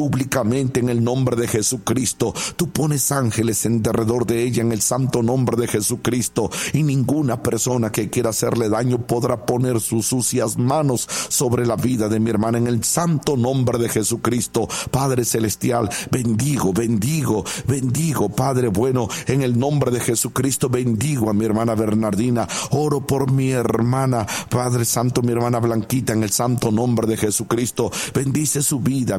públicamente en el nombre de Jesucristo. Tú pones ángeles en derredor de ella en el santo nombre de Jesucristo, y ninguna persona que quiera hacerle daño podrá poner sus sucias manos sobre la vida de mi hermana en el santo nombre de Jesucristo. Padre celestial, bendigo, Padre bueno, en el nombre de Jesucristo, bendigo a mi hermana Bernardina. Oro por mi hermana, Padre Santo, mi hermana Blanquita, en el santo nombre de Jesucristo. Bendice su vida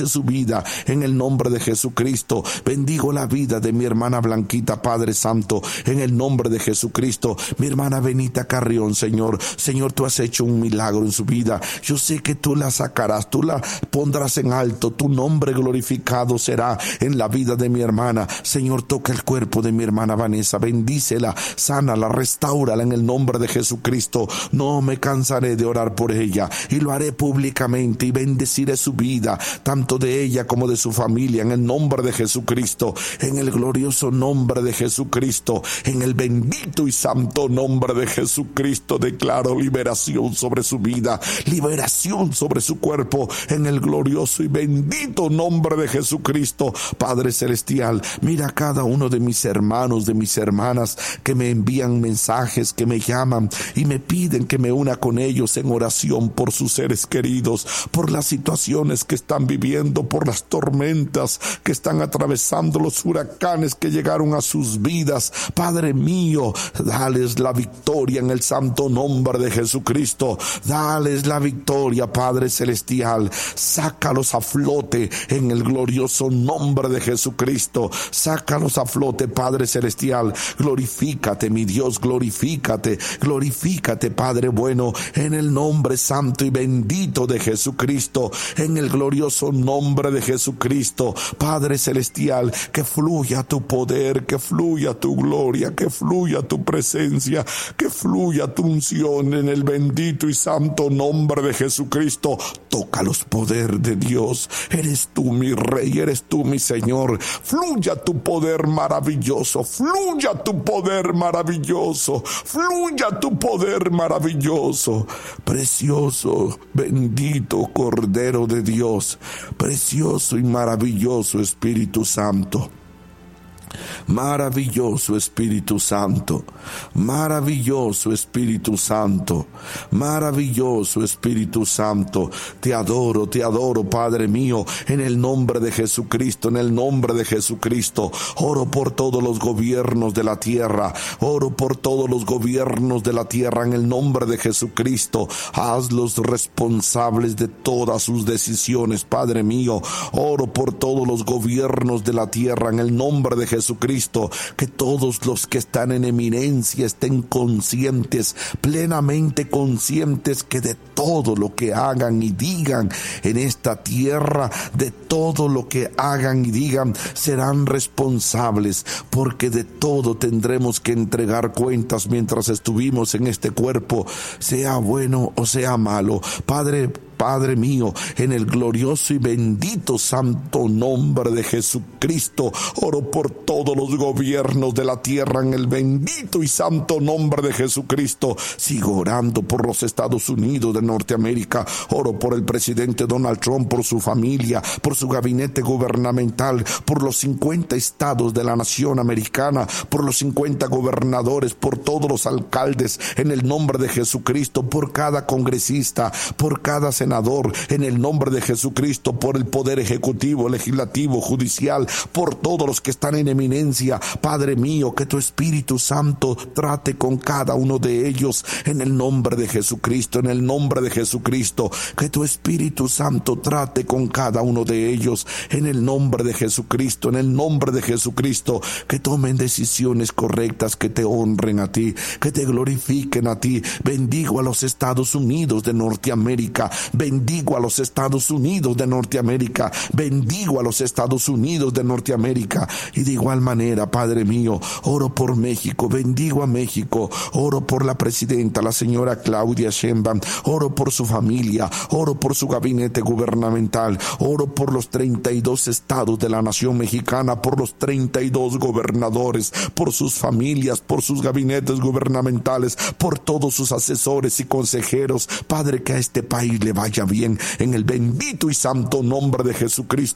en el nombre de Jesucristo. Bendigo la vida de mi hermana Blanquita, Padre Santo, en el nombre de Jesucristo. Mi hermana Benita Carrión, Señor, tú has hecho un milagro en su vida. Yo sé que tú la sacarás, tú la pondrás en alto, tu nombre glorificado será en la vida de mi hermana. Señor, toca el cuerpo de mi hermana Vanessa, bendícela, sánala, restáurala en el nombre de Jesucristo. No me cansaré de orar por ella, y lo haré públicamente, y bendeciré su vida, tanto de ella como de su familia, en el nombre de Jesucristo, en el glorioso nombre de Jesucristo, en el bendito y santo nombre de Jesucristo. Declaro liberación sobre su vida, liberación sobre su cuerpo, en el glorioso y bendito nombre de Jesucristo. Padre celestial, mira a cada uno de mis hermanos, de mis hermanas que me envían mensajes, que me llaman y me piden que me una con ellos en oración por sus seres queridos, por las situaciones que están viviendo, por las tormentas que están atravesando, los huracanes que llegaron a sus vidas. Padre mío, dales la victoria en el santo nombre de Jesucristo. Dales la victoria, Padre celestial. Sácalos a flote en el glorioso nombre de Jesucristo. Sácalos a flote, Padre celestial. Glorifícate, mi Dios, glorifícate, Padre bueno, en el nombre santo y bendito de Jesucristo, en el glorioso nombre de Jesucristo. Padre celestial, que fluya tu poder, que fluya tu gloria, que fluya tu presencia, que fluya tu unción en el bendito y santo nombre de Jesucristo. Toca los poderes de Dios. Eres tú mi Rey, eres tú mi Señor. Fluya tu poder maravilloso, fluya tu poder maravilloso, fluya tu poder maravilloso. Precioso, bendito Cordero de Dios, precioso y maravilloso Espíritu Santo. Maravilloso Espíritu Santo, maravilloso Espíritu Santo, maravilloso Espíritu Santo. Te adoro, Padre mío, en el nombre de Jesucristo, en el nombre de Jesucristo. Oro por todos los gobiernos de la tierra, oro por todos los gobiernos de la tierra en el nombre de Jesucristo. Hazlos responsables de todas sus decisiones, Padre mío. Oro por todos los gobiernos de la tierra en el nombre de Jesucristo. Que todos los que están en eminencia estén conscientes, plenamente conscientes, que de todo lo que hagan y digan en esta tierra, de todo lo que hagan y digan, serán responsables, porque de todo tendremos que entregar cuentas mientras estuvimos en este cuerpo, sea bueno o sea malo. Padre mío, en el glorioso y bendito santo nombre de Jesucristo, oro por todos los gobiernos de la tierra en el bendito y santo nombre de Jesucristo. Sigo orando por los Estados Unidos de Norteamérica. Oro por el presidente Donald Trump, por su familia, por su gabinete gubernamental, por los 50 estados de la nación americana, por los 50 gobernadores, por todos los alcaldes, en el nombre de Jesucristo, por cada congresista, por cada senador, en el nombre de Jesucristo, por el poder ejecutivo, legislativo, judicial, por todos los que están en eminencia. Padre mío, que tu Espíritu Santo trate con cada uno de ellos en el nombre de Jesucristo, en el nombre de Jesucristo. Que tu Espíritu Santo trate con cada uno de ellos en el nombre de Jesucristo, en el nombre de Jesucristo. Que tomen decisiones correctas, que te honren a ti, que te glorifiquen a ti. Bendigo a los Estados Unidos de Norteamérica. Bendigo a los Estados Unidos de Norteamérica. Bendigo a los Estados Unidos de Norteamérica. Y de igual manera, Padre mío, oro por México. Bendigo a México. Oro por la presidenta, la señora Claudia Sheinbaum. Oro por su familia. Oro por su gabinete gubernamental. Oro por los 32 estados de la nación mexicana, por los 32 gobernadores, por sus familias, por sus gabinetes gubernamentales, por todos sus asesores y consejeros. Padre, que a este país le vaya bien en el bendito y santo nombre de Jesucristo.